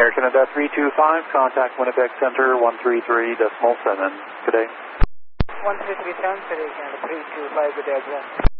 Air Canada 325, contact Winnipeg Center 133.7. Good day. 133.7, Air Canada 325, good day, everyone.